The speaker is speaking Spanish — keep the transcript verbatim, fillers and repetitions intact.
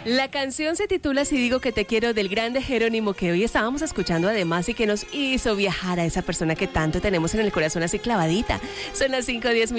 La canción se titula Si digo que te quiero, del grande Jerónimo, que hoy estábamos escuchando además y que nos hizo viajar a esa persona que tanto tenemos en el corazón así clavadita. Son las cinco diez